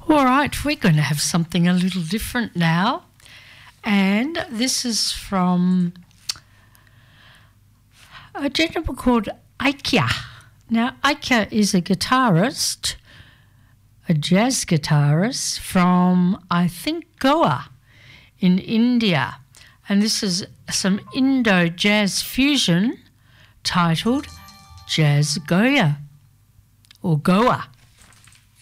All right, we're going to have something a little different now. And this is from a gentleman called Aikya. Now, Aikya is a guitarist, a jazz guitarist from, I think, Goa in India. And this is some Indo-jazz fusion titled Jazz Goa or Goa.